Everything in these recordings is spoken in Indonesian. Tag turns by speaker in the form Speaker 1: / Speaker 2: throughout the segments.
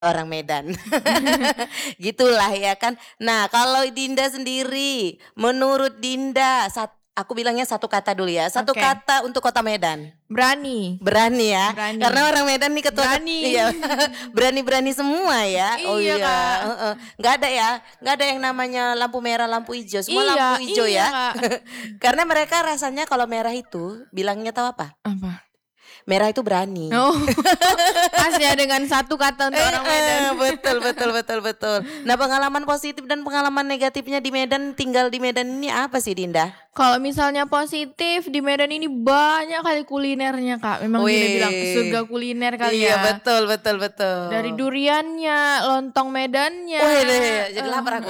Speaker 1: orang Medan. Gitulah ya kan. Nah, kalau Dinda sendiri, menurut Dinda, aku bilangnya satu kata dulu ya. Satu
Speaker 2: Oke.
Speaker 1: kata untuk Kota Medan.
Speaker 2: Berani.
Speaker 1: Berani ya.
Speaker 2: Berani.
Speaker 1: Karena orang Medan nih ketua
Speaker 2: Berani.
Speaker 1: iya. Berani-berani semua ya. Oh
Speaker 2: Iya,
Speaker 1: iya,
Speaker 2: Kak.
Speaker 1: heeh. Nggak ada ya. Nggak ada yang namanya lampu merah, lampu hijau. Semua
Speaker 2: Iya,
Speaker 1: lampu hijau
Speaker 2: iya,
Speaker 1: ya.
Speaker 2: Kak.
Speaker 1: Karena mereka rasanya kalau merah itu bilangnya tahu apa?
Speaker 2: Apa?
Speaker 1: Merah itu berani.
Speaker 2: Oh. Pas ya dengan satu kata untuk orang Medan.
Speaker 1: Betul. Nah, pengalaman positif dan pengalaman negatifnya di Medan, tinggal di Medan ini apa sih, Dinda?
Speaker 2: Kalau misalnya positif di Medan ini banyak kali kulinernya, Kak. Memang Dinda bilang surga kuliner kali
Speaker 1: Iya,
Speaker 2: ya.
Speaker 1: betul.
Speaker 2: Dari duriannya, lontong Medannya.
Speaker 1: Wih, jadi lapar aku.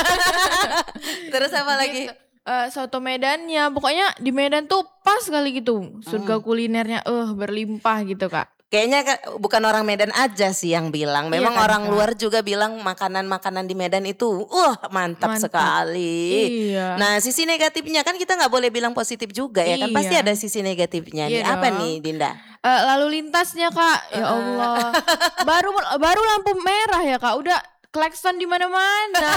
Speaker 1: Terus apa lagi?
Speaker 2: Soto Medannya. Pokoknya di Medan tuh pas kali gitu. Surga kulinernya berlimpah gitu, Kak.
Speaker 1: Kayaknya bukan orang Medan aja sih yang bilang. Memang
Speaker 2: Iya kan,
Speaker 1: orang
Speaker 2: Kak?
Speaker 1: luar juga bilang makanan-makanan di Medan itu mantap sekali.
Speaker 2: Iya.
Speaker 1: Nah, sisi negatifnya kan kita nggak boleh bilang positif juga ya kan. Pasti
Speaker 2: Iya.
Speaker 1: ada sisi negatifnya nih.
Speaker 2: Iya
Speaker 1: Apa
Speaker 2: dong.
Speaker 1: nih, Dinda?
Speaker 2: Lalu lintasnya, Kak. Ya Allah. Baru lampu merah ya, Kak. Udah klakson di mana-mana.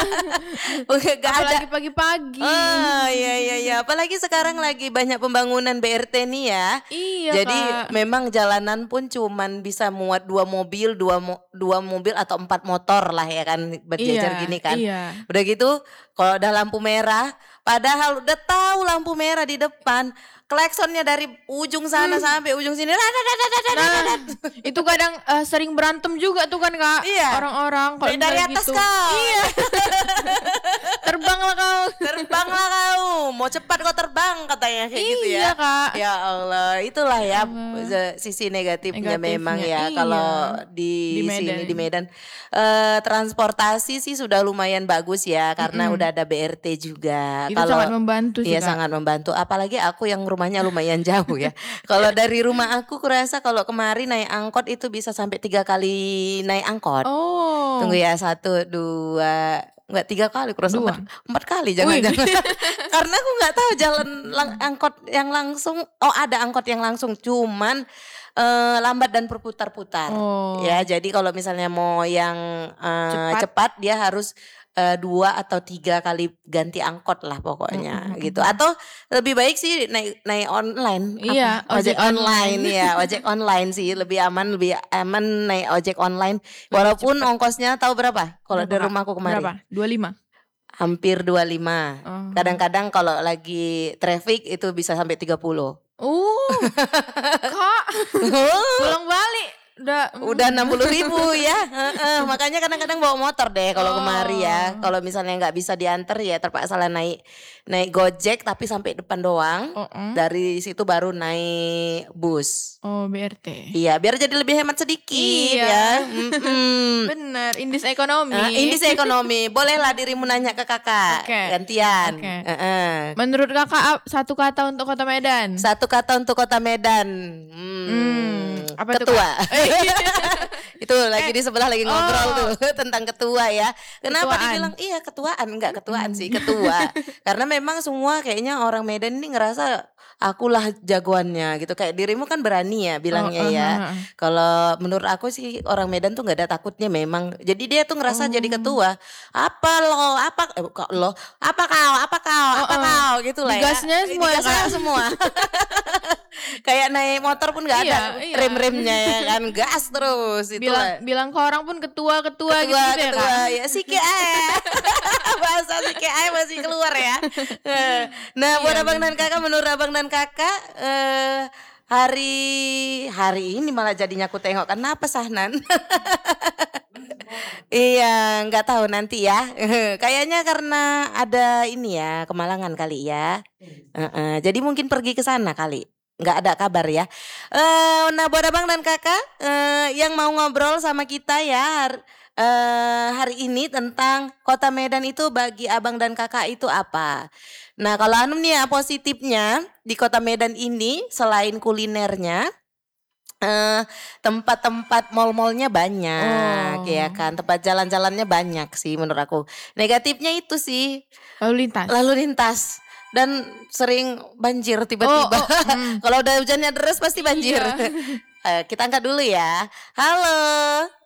Speaker 1: Gak ada.
Speaker 2: Apalagi pagi-pagi.
Speaker 1: Oh iya. Apalagi sekarang lagi banyak pembangunan BRT nih ya.
Speaker 2: Iya,
Speaker 1: Jadi
Speaker 2: Kak.
Speaker 1: memang jalanan pun cuman bisa muat 2 mobil, 2 mobil atau 4 motor lah ya kan berjejer gini kan.
Speaker 2: Iya.
Speaker 1: Udah gitu kalau udah lampu merah, padahal udah tahu lampu merah di depan, klaksonnya dari ujung sana sampai ujung sini.
Speaker 2: Nah, itu kadang sering berantem juga tuh kan, Kak.
Speaker 1: Iya.
Speaker 2: Orang-orang kalau
Speaker 1: Dari
Speaker 2: misalnya
Speaker 1: atas
Speaker 2: gitu.
Speaker 1: kau.
Speaker 2: Iya. Terbanglah kau.
Speaker 1: Terbanglah kau, mau cepat kau terbang katanya kayak gitu ya.
Speaker 2: Iya, Kak.
Speaker 1: Ya Allah, itulah ya sisi negatifnya memang ya
Speaker 2: Iya.
Speaker 1: kalau di sini di Medan. Transportasi sih sudah lumayan bagus ya karena udah ada BRT juga.
Speaker 2: Itu sangat membantu sih,
Speaker 1: Iya,
Speaker 2: Kak.
Speaker 1: sangat membantu. Apalagi aku yang rumahnya lumayan jauh ya. Kalau dari rumah aku kurasa kalau kemarin naik angkot itu bisa sampai 3 kali naik angkot.
Speaker 2: Oh.
Speaker 1: Tunggu ya, 1, 2, enggak 3 kali, kurasa 4 kali jangan-jangan. Karena aku nggak tahu jalan angkot yang langsung. Oh, ada angkot yang langsung, cuman lambat dan berputar-putar.
Speaker 2: Oh.
Speaker 1: Ya, jadi kalau misalnya mau yang cepat dia harus 2 atau 3 kali ganti angkot lah pokoknya gitu. Atau lebih baik sih naik online.
Speaker 2: Iya,
Speaker 1: ojek online ya, ojek online sih lebih aman naik ojek online. Walaupun ongkosnya tahu berapa? Kalau dari rumahku kemarin.
Speaker 2: Berapa? 25.
Speaker 1: Hampir 25. Kadang-kadang kalau lagi traffic itu bisa sampai 30.
Speaker 2: Kak. Pulang balik
Speaker 1: udah 60.000 ya. Makanya kadang-kadang bawa motor deh kalau kemari ya. Kalau misalnya nggak bisa diantar ya terpaksa lah naik Gojek tapi sampai depan doang. Dari situ baru naik bus.
Speaker 2: Oh, BRT.
Speaker 1: Iya, biar jadi lebih hemat sedikit ya.
Speaker 2: Bener, indis ekonomi.
Speaker 1: Indis ekonomi. Bolehlah dirimu nanya ke kakak. Gantian.
Speaker 2: Menurut kakak satu kata untuk Kota Medan?
Speaker 1: Satu kata untuk Kota Medan.
Speaker 2: Apa
Speaker 1: ketua. Itu
Speaker 2: Eh,
Speaker 1: lagi di sebelah lagi ngobrol tuh tentang ketua ya. Kenapa
Speaker 2: Ketuaan.
Speaker 1: dibilang iya ketuaan? Enggak ketuaan sih, ketua. Karena memang semua kayaknya orang Medan ini ngerasa akulah jagoannya gitu. Kayak dirimu kan berani ya bilangnya ya. Kalau menurut aku sih orang Medan tuh nggak ada takutnya memang. Jadi dia tuh ngerasa jadi ketua. Apa lo? Apa lo? Apa kau gitu lah ya.
Speaker 2: Digasnya semua ya,
Speaker 1: Digasnya
Speaker 2: Kak?
Speaker 1: semua. Kayak naik motor pun nggak ada
Speaker 2: Iya.
Speaker 1: rem-remnya ya kan, gas terus itu
Speaker 2: Bilang ke orang pun ketua gitu ya, Kak?
Speaker 1: ya sike ae. Bahasa sike ae masih keluar ya. Nah, buat abang dan kakak, menurut abang dan kakak hari ini malah jadinya aku tengok kenapa Sahnan. Iya, nggak tahu nanti ya. Kayaknya karena ada ini ya, kemalangan kali ya. Jadi mungkin pergi ke sana kali. Nggak ada kabar ya. Nah, buat abang dan kakak yang mau ngobrol sama kita ya hari ini tentang Kota Medan itu bagi abang dan kakak itu apa. Nah, kalau Anum nih ya positifnya di Kota Medan ini selain kulinernya, tempat-tempat mall-mallnya banyak ya kan, tempat jalan-jalannya banyak sih menurut aku. Negatifnya itu sih lalu lintas dan sering banjir tiba-tiba. Kalau udah hujannya deras pasti banjir. Kita angkat dulu ya. Halo.